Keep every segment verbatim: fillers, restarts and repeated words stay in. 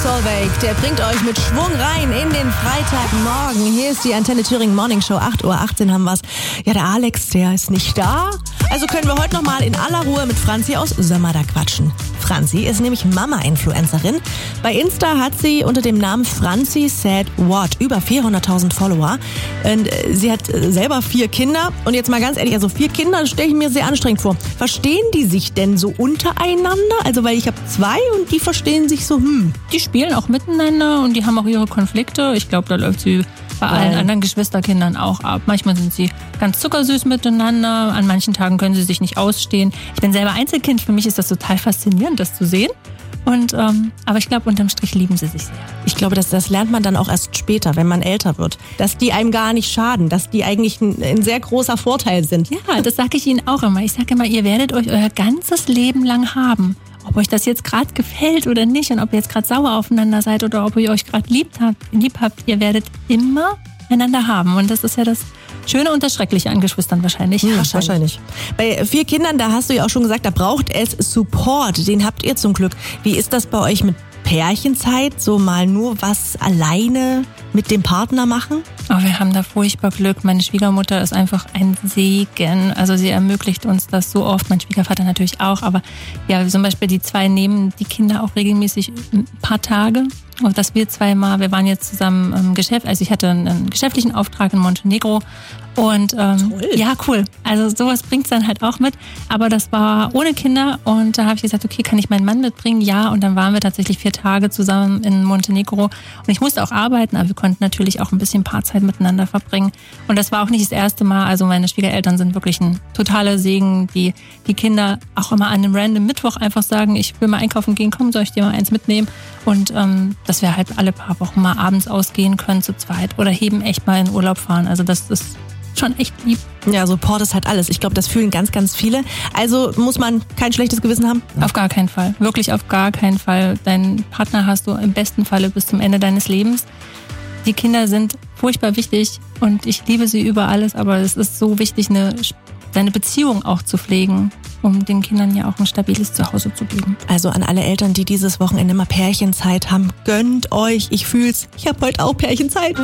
Solveig, der bringt euch mit Schwung rein in den Freitagmorgen. Hier ist die Antenne Thüringen Morning Show, acht Uhr achtzehn haben wir's. Ja, der Alex, der ist nicht da. Also können wir heute nochmal in aller Ruhe mit Franzi aus Sömmerda quatschen. Franzi ist nämlich Mama-Influencerin. Bei Insta hat sie unter dem Namen Franzi Said What über vierhunderttausend Follower. Und sie hat selber vier Kinder. Und jetzt mal ganz ehrlich, also vier Kinder, das stelle ich mir sehr anstrengend vor. Verstehen die sich denn so untereinander? Also weil ich habe zwei und die verstehen sich so, hm. Die spielen auch miteinander und die haben auch ihre Konflikte. Ich glaube, da läuft sie bei allen ja. anderen Geschwisterkindern auch ab. Manchmal sind sie ganz zuckersüß miteinander, an manchen Tagen können sie sich nicht ausstehen. Ich bin selber Einzelkind, für mich ist das total faszinierend, das zu sehen. Und, ähm, aber ich glaube, unterm Strich lieben sie sich sehr. Ich glaube, das, das lernt man dann auch erst später, wenn man älter wird. Dass die einem gar nicht schaden, dass die eigentlich ein, ein sehr großer Vorteil sind. Ja, das sage ich Ihnen auch immer. Ich sage immer, ihr werdet euch euer ganzes Leben lang haben. Ob euch das jetzt gerade gefällt oder nicht und ob ihr jetzt gerade sauer aufeinander seid oder ob ihr euch gerade lieb habt, lieb habt, ihr werdet immer einander haben. Und das ist ja das Schöne und das Schreckliche an Geschwistern wahrscheinlich. Ja, wahrscheinlich. wahrscheinlich. Bei vier Kindern, da hast du ja auch schon gesagt, da braucht es Support. Den habt ihr zum Glück. Wie ist das bei euch mit Pärchenzeit? So mal nur was alleine mit dem Partner machen? Oh, wir haben da furchtbar Glück. Meine Schwiegermutter ist einfach ein Segen. Also sie ermöglicht uns das so oft. Mein Schwiegervater natürlich auch. Aber ja, zum Beispiel die zwei nehmen die Kinder auch regelmäßig ein paar Tage. Und dass wir zweimal, wir waren jetzt zusammen im Geschäft, also ich hatte einen geschäftlichen Auftrag in Montenegro. Und ähm, ja, cool. Also sowas bringt's dann halt auch mit. Aber das war ohne Kinder und da habe ich gesagt, okay, kann ich meinen Mann mitbringen? Ja, und dann waren wir tatsächlich vier Tage zusammen in Montenegro. Und ich musste auch arbeiten, aber wir konnten natürlich auch ein bisschen Paarzeit miteinander verbringen. Und das war auch nicht das erste Mal. Also meine Schwiegereltern sind wirklich ein totaler Segen, die die Kinder auch immer an einem random Mittwoch einfach sagen, ich will mal einkaufen gehen, komm, soll ich dir mal eins mitnehmen? Und ähm, dass wir halt alle paar Wochen mal abends ausgehen können zu zweit oder eben echt mal in Urlaub fahren. Also das ist schon echt lieb. Ja, Support ist halt alles. Ich glaube, das fühlen ganz, ganz viele. Also muss man kein schlechtes Gewissen haben? Auf gar keinen Fall. Wirklich auf gar keinen Fall. Deinen Partner hast du im besten Falle bis zum Ende deines Lebens. Die Kinder sind furchtbar wichtig und ich liebe sie über alles, aber es ist so wichtig, eine, deine Beziehung auch zu pflegen, um den Kindern ja auch ein stabiles Zuhause zu geben. Also an alle Eltern, die dieses Wochenende mal Pärchenzeit haben, gönnt euch. Ich fühl's. Ich habe heute auch Pärchenzeit.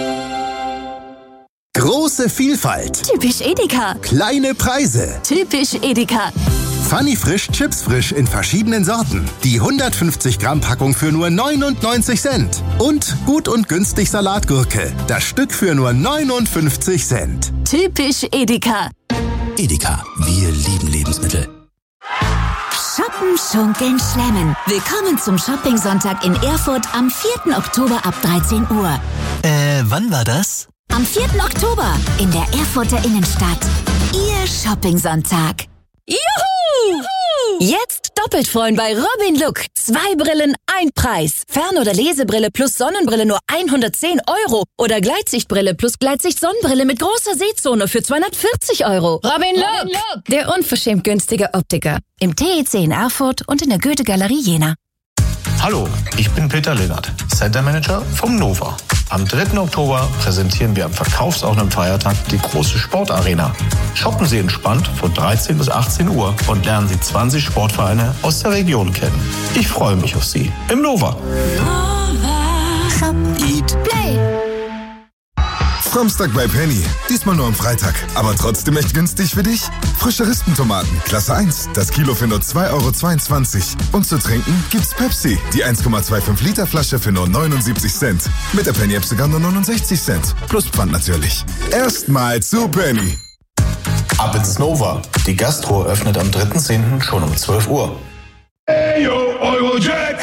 Große Vielfalt. Typisch Edeka. Kleine Preise. Typisch Edeka. Funny Frisch Chips Frisch in verschiedenen Sorten. Die hundertfünfzig Gramm Packung für nur neunundneunzig Cent. Und gut und günstig Salatgurke. Das Stück für nur neunundfünfzig Cent. Typisch Edeka. Edeka, wir lieben Lebensmittel. Shoppen, schunkeln, schlemmen. Willkommen zum Shopping-Sonntag in Erfurt am vierten Oktober ab dreizehn Uhr. Äh, wann war das? Am vierten Oktober in der Erfurter Innenstadt. Ihr Shopping-Sonntag. Juhu! Jetzt doppelt freuen bei Robin Look. Zwei Brillen, ein Preis. Fern- oder Lesebrille plus Sonnenbrille nur hundertzehn Euro. Oder Gleitsichtbrille plus Gleitsicht-Sonnenbrille mit großer Sehzone für zweihundertvierzig Euro. Robin Look, Robin Look, der unverschämt günstige Optiker. Im T E C in Erfurt und in der Goethe-Galerie Jena. Hallo, ich bin Peter Lennart, Center Manager vom Nova. Am dritten Oktober präsentieren wir am verkaufsoffenen Feiertag die große Sportarena. Shoppen Sie entspannt von dreizehn bis achtzehn Uhr und lernen Sie zwanzig Sportvereine aus der Region kennen. Ich freue mich auf Sie im Nova. Shop, Eat, Play. Samstag bei Penny. Diesmal nur am Freitag. Aber trotzdem echt günstig für dich. Frische Rispentomaten, Klasse eins. Das Kilo für nur zwei Euro zweiundzwanzig. Und zu trinken gibt's Pepsi. Die eins Komma fünfundzwanzig Liter Flasche für nur neunundsiebzig Cent. Mit der Penny-App sogar nur neunundsechzig Cent. Plus Pfand natürlich. Erstmal zu Penny. Ab ins Nova. Die Gastro öffnet am dritten zehnten schon um zwölf Uhr. Hey yo, Eurojack!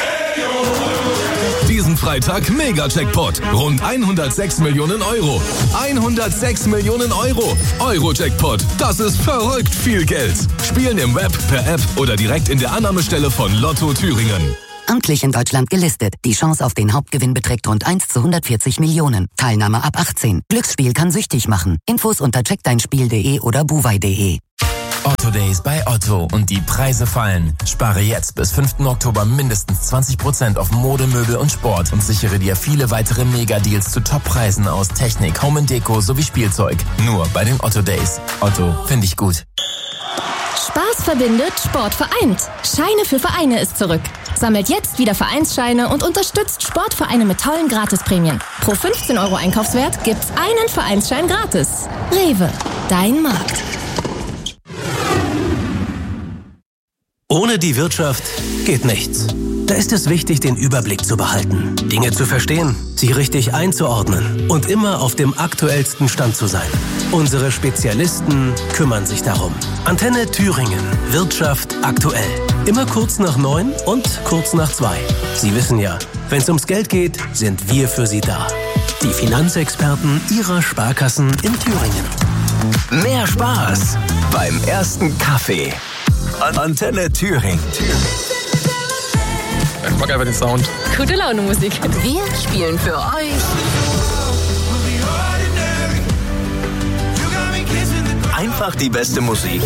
Diesen Freitag Mega-Jackpot. Rund hundertsechs Millionen Euro. hundertsechs Millionen Euro. Euro-Jackpot. Das ist verrückt viel Geld. Spielen im Web, per App oder direkt in der Annahmestelle von Lotto Thüringen. Amtlich in Deutschland gelistet. Die Chance auf den Hauptgewinn beträgt rund eins zu hundertvierzig Millionen. Teilnahme ab achtzehn. Glücksspiel kann süchtig machen. Infos unter check dein spiel punkt de oder buwei punkt de. Otto Days bei Otto und die Preise fallen. Spare jetzt bis fünften Oktober mindestens zwanzig Prozent auf Mode, Möbel und Sport und sichere dir viele weitere Mega-Deals zu Top-Preisen aus Technik, Home and Deko sowie Spielzeug. Nur bei den Otto Days. Otto, finde ich gut. Spaß verbindet, Sport vereint. Scheine für Vereine ist zurück. Sammelt jetzt wieder Vereinsscheine und unterstützt Sportvereine mit tollen Gratisprämien. Pro fünfzehn Euro Einkaufswert gibt's einen Vereinsschein gratis. Rewe, dein Markt. Ohne die Wirtschaft geht nichts. Da ist es wichtig, den Überblick zu behalten, Dinge zu verstehen, sie richtig einzuordnen und immer auf dem aktuellsten Stand zu sein. Unsere Spezialisten kümmern sich darum. Antenne Thüringen. Wirtschaft aktuell. Immer kurz nach neun und kurz nach zwei. Sie wissen ja, wenn es ums Geld geht, sind wir für Sie da. Die Finanzexperten Ihrer Sparkassen in Thüringen. Mehr Spaß beim ersten Kaffee. Antenne Thüringen. Ich mag einfach den Sound. Gute Laune Musik. Wir spielen für euch Einfach die beste Musik